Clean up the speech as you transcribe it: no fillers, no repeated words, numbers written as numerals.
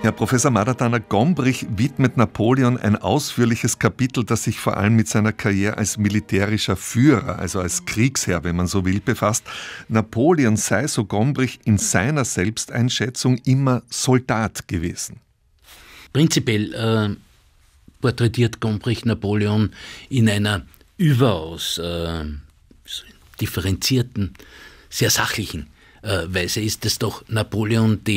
Herr Professor Madatana, Gombrich widmet Napoleon ein ausführliches Kapitel, das sich vor allem mit seiner Karriere als militärischer Führer, also als Kriegsherr, wenn man so will, befasst. Napoleon sei, so Gombrich, in seiner Selbsteinschätzung immer Soldat gewesen. Prinzipiell porträtiert Gombrich Napoleon in einer überaus differenzierten, sehr sachlichen Weise. Ist es doch Napoleon, der